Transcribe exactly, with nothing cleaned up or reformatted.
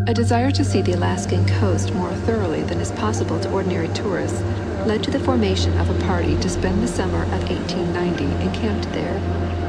A desire to see the Alaskan coast more thoroughly than is possible to ordinary tourists led to the formation of a party to spend the summer of eighteen ninety encamped there.